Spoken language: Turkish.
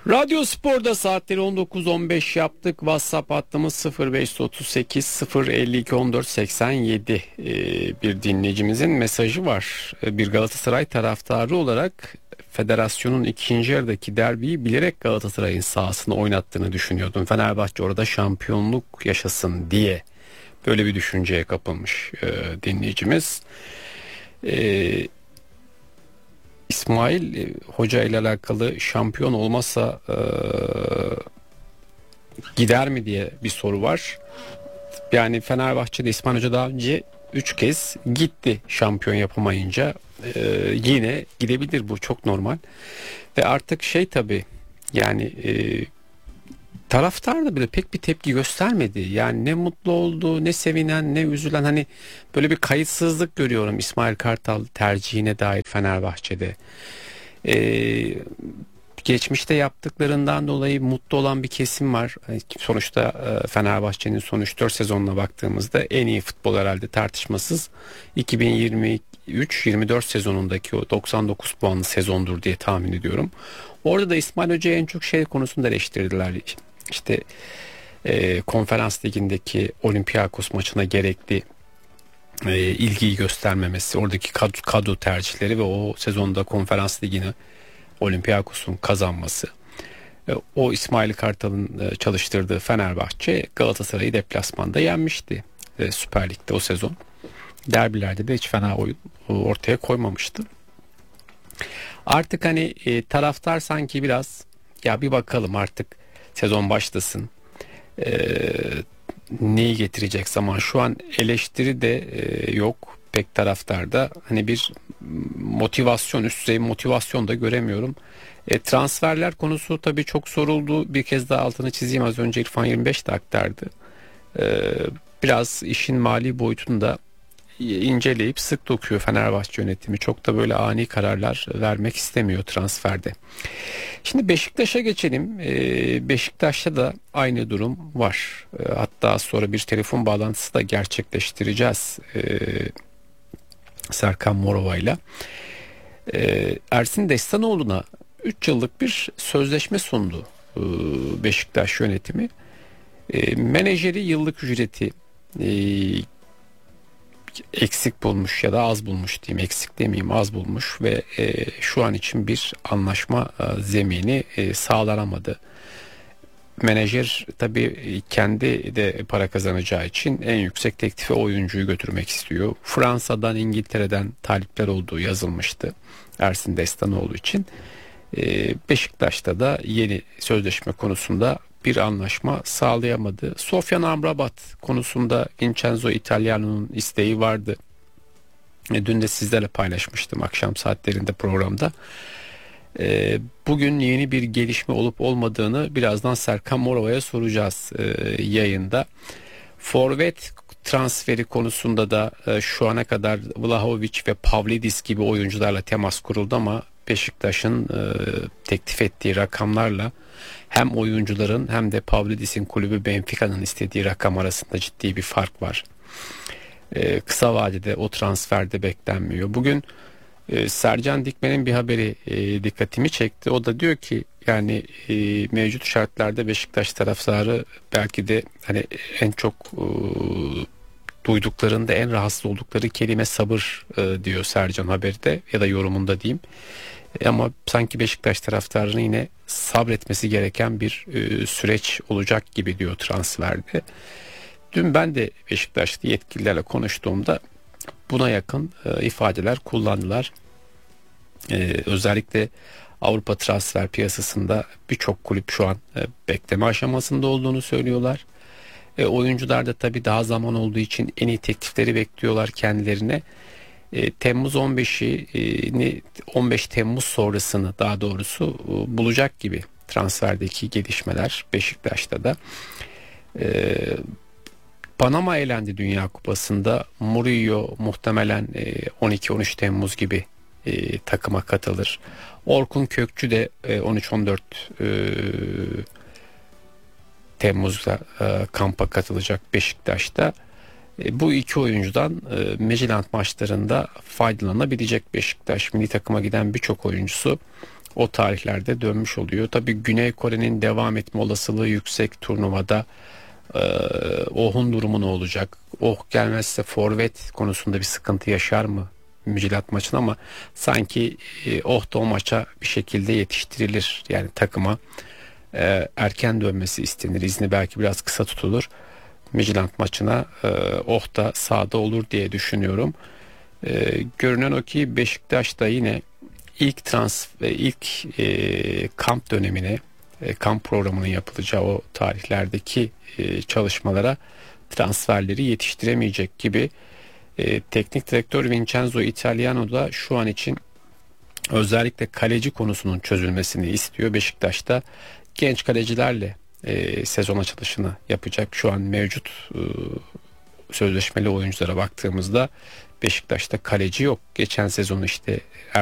Radyo Spor'da saatleri 19.15 yaptık. WhatsApp hattımız 0538 052 14 87. Bir dinleyicimizin mesajı var. Bir Galatasaray taraftarı olarak federasyonun ikinci yarıdaki derbiyi bilerek Galatasaray'ın sahasını oynattığını düşünüyordum. Fenerbahçe orada şampiyonluk yaşasın diye böyle bir düşünceye kapılmış dinleyicimiz. İsmail Hoca ile alakalı şampiyon olmazsa gider mi diye bir soru var. Yani Fenerbahçe'de İsmail Hoca daha önce 3 kez gitti şampiyon yapamayınca. Yine gidebilir, bu çok normal. Ve artık tabii yani taraftar da bile pek bir tepki göstermedi. Yani ne mutlu oldu, ne sevinen, ne üzülen. Hani böyle bir kayıtsızlık görüyorum İsmail Kartal tercihine dair Fenerbahçe'de. Geçmişte yaptıklarından dolayı mutlu olan bir kesim var. Sonuçta Fenerbahçe'nin son 3-4 sezonuna baktığımızda en iyi futbol herhalde tartışmasız 2023-24 sezonundaki o 99 puanlı sezondur diye tahmin ediyorum. Orada da İsmail Hoca'yı en çok konusunda eleştirdiler. İşte Konferans Ligi'ndeki Olympiakos maçına gerekli ilgiyi göstermemesi, oradaki kadro tercihleri ve o sezonda Konferans Ligi'ni Olympiakos'un kazanması. O İsmail Kartal'ın çalıştırdığı Fenerbahçe Galatasaray'ı deplasmanda yenmişti Süper Lig'de o sezon. Derbilerde de hiç fena oyun ortaya koymamıştı. Artık hani taraftar sanki biraz ya bir bakalım artık sezon başlasın. Neyi getirecek zaman, şu an eleştiri de yok pek taraftarda, hani bir motivasyon, üst düzey motivasyon da göremiyorum. Transferler konusu tabii çok soruldu, bir kez daha altını çizeyim, az önce İrfan 25 de aktardı. Biraz işin mali boyutunu da inceleyip sık dokuyor Fenerbahçe yönetimi. Çok da böyle ani kararlar vermek istemiyor transferde. Şimdi Beşiktaş'a geçelim. Beşiktaş'ta da aynı durum var. Hatta sonra bir telefon bağlantısı da gerçekleştireceğiz Serkan Morova'yla. Ersin Destanoğlu'na 3 yıllık bir sözleşme sundu Beşiktaş yönetimi. Menajeri yıllık ücreti eksik bulmuş ya da az bulmuş diyeyim, eksik demeyeyim, az bulmuş ve şu an için bir anlaşma zemini sağlanamadı. Menajer tabii kendi de para kazanacağı için en yüksek teklife oyuncuyu götürmek istiyor. Fransa'dan, İngiltere'den talipler olduğu yazılmıştı Ersin Destanoğlu için. Beşiktaş'ta da yeni sözleşme konusunda bir anlaşma sağlayamadı. Sofyan Amrabat konusunda Vincenzo Italiano'nun isteği vardı. Dün de sizlerle paylaşmıştım akşam saatlerinde programda. Bugün yeni bir gelişme olup olmadığını birazdan Serkan Morova'ya soracağız yayında. Forvet transferi konusunda da şu ana kadar Vlahovic ve Pavlidis gibi oyuncularla temas kuruldu ama Beşiktaş'ın teklif ettiği rakamlarla hem oyuncuların hem de Pavlidis'in kulübü Benfica'nın istediği rakam arasında ciddi bir fark var. Kısa vadede o transferde beklenmiyor. Bugün Sercan Dikmen'in bir haberi dikkatimi çekti. O da diyor ki yani mevcut şartlarda Beşiktaş taraftarı belki de hani en çok duyduklarında en rahatsız oldukları kelime sabır diyor Sercan haberde ya da yorumunda diyeyim. Ama sanki Beşiktaş taraftarının yine sabretmesi gereken bir süreç olacak gibi diyor transferde. Dün ben de Beşiktaşlı yetkililerle konuştuğumda buna yakın ifadeler kullandılar. Özellikle Avrupa transfer piyasasında birçok kulüp şu an bekleme aşamasında olduğunu söylüyorlar. Oyuncular da tabii daha zaman olduğu için en iyi teklifleri bekliyorlar kendilerine. Temmuz 15'ini 15 Temmuz sonrasını daha doğrusu bulacak gibi transferdeki gelişmeler Beşiktaş'ta da. Panama elendi Dünya Kupası'nda. Murillo muhtemelen 12-13 Temmuz gibi takıma katılır. Orkun Kökçü de 13-14 Temmuz'da kampa katılacak Beşiktaş'ta. Bu iki oyuncudan Midtjylland maçlarında faydalanabilecek Beşiktaş. Milli takıma giden birçok oyuncusu o tarihlerde dönmüş oluyor. Tabii Güney Kore'nin devam etme olasılığı yüksek turnuvada. Ee, Oh'un durumu ne olacak? Oh gelmezse forvet konusunda bir sıkıntı yaşar mı Mücilat maçın, ama sanki Oh da o maça bir şekilde yetiştirilir. Yani takıma erken dönmesi istenir. İzni belki biraz kısa tutulur. Midland maçına Oh da sahada olur diye düşünüyorum. Görünen o ki Beşiktaş da yine ilk kamp dönemine, kamp programının yapılacağı o tarihlerdeki çalışmalara transferleri yetiştiremeyecek gibi. Teknik direktör Vincenzo Italiano da şu an için özellikle kaleci konusunun çözülmesini istiyor. Beşiktaş'ta genç kalecilerle sezon açılışını yapacak. Şu an mevcut sözleşmeli oyunculara baktığımızda Beşiktaş'ta kaleci yok. Geçen sezon işte